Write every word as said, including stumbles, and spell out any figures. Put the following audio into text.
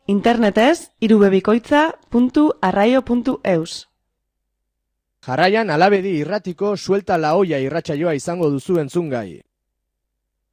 Internetez irubebikoitza puntu arraio puntu eus. Jarraian Alabedi irratiko suelta la olla irratsaioa izango duzu entzungai.